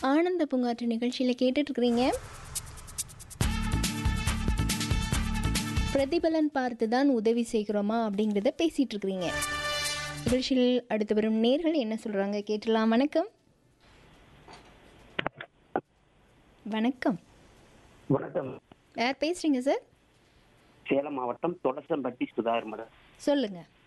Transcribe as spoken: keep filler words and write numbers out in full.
ஆனந்த பூங்காற்று நிகழ்ச்சியில் கேட்டுட்ருக்கிறீங்க. பிரதிபலன் பார்த்து தான் உதவி செய்கிறோமா அப்படிங்கிறத பேசிகிட்டு இருக்கிறீங்க. நிகழ்ச்சியில் அடுத்து வரும் நேர்கள் என்ன சொல்கிறாங்க கேட்டுடலாம். வணக்கம். வணக்கம். வணக்கம். யார் பேசுகிறீங்க சார்? சேலம் மாவட்டம் தொலசம்பட்டி சுதாகர் மேடம். சொல்லுங்கள்.